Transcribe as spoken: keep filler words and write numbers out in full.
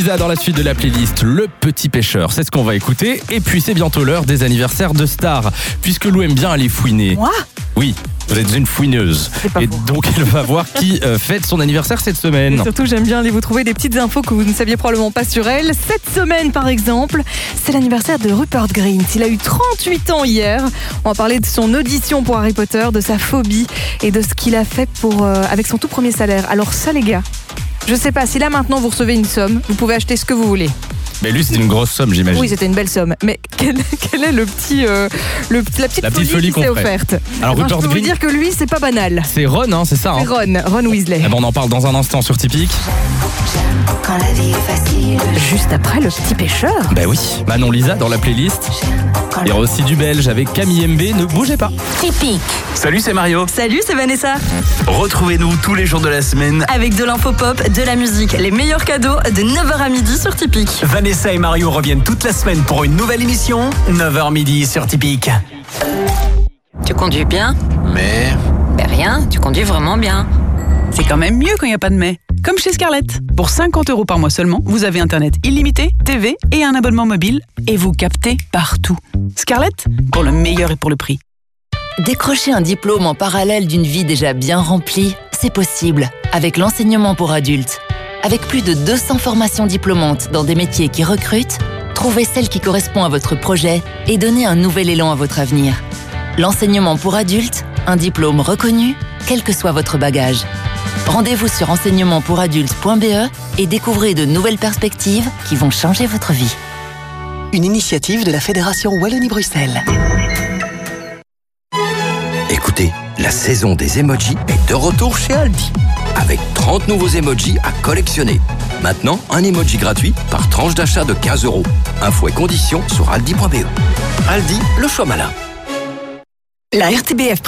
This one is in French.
Lisa dans la suite de la playlist Le Petit Pêcheur, c'est ce qu'on va écouter. Et puis c'est bientôt l'heure des anniversaires de stars, puisque Lou aime bien aller fouiner. Moi ? Oui, vous êtes une fouineuse. pas Et faux. donc elle va voir qui euh, fête son anniversaire cette semaine. Et surtout, j'aime bien aller vous trouver des petites infos que vous ne saviez probablement pas sur elle. Cette semaine, par exemple, c'est l'anniversaire de Rupert Grint. Il a eu trente-huit ans hier. On va parler de son audition pour Harry Potter, de sa phobie et de ce qu'il a fait pour, euh, avec son tout premier salaire. Alors ça, les gars, je sais pas, si là maintenant vous recevez une somme, vous pouvez acheter ce que vous voulez. Mais lui, c'est une grosse somme, j'imagine. Oui, c'était une belle somme. Mais quel, quel est le petit, euh, le, la petite La petite folie, folie qui qu'on s'est ferait. offerte? Alors, Eh ben, Rupert je peux vous Grint- dire que lui, c'est pas banal. C'est Ron, hein, c'est ça. Hein. C'est Ron, Ron Weasley. Eh ben, on en parle dans un instant sur Typique. Quand la vie est facile, Juste après, le petit pêcheur. Ben oui, Manon Lisa dans la playlist. quand Il y aura aussi du belge avec Camille M B, ne bougez pas. Typique. Salut, c'est Mario. Salut, c'est Vanessa. Retrouvez-nous tous les jours de la semaine. Avec de l'info pop, de la musique, les meilleurs cadeaux de neuf heures à midi sur Typique. Vanessa et Mario reviennent toute la semaine pour une nouvelle émission, neuf heures midi sur Typique. Tu conduis bien? Mais... Ben rien, tu conduis vraiment bien. C'est quand même mieux quand il n'y a pas de mais. Comme chez Scarlett. Pour cinquante euros par mois seulement, vous avez Internet illimité, T V et un abonnement mobile. Et vous captez partout. Scarlett, pour le meilleur et pour le prix. Décrocher un diplôme en parallèle d'une vie déjà bien remplie, c'est possible avec l'enseignement pour adultes. Avec plus de deux cents formations diplômantes dans des métiers qui recrutent, trouvez celle qui correspond à votre projet et donnez un nouvel élan à votre avenir. L'enseignement pour adultes, un diplôme reconnu, quel que soit votre bagage. Rendez-vous sur enseignement pour adultes point b e et découvrez de nouvelles perspectives qui vont changer votre vie. Une initiative de la Fédération Wallonie-Bruxelles. Écoutez, la saison des emojis est de retour chez Aldi. Avec trente nouveaux emojis à collectionner. Maintenant, un emoji gratuit par tranche d'achat de quinze euros. Infos et conditions sur aldi point b e. Aldi, le choix malin. La R T B F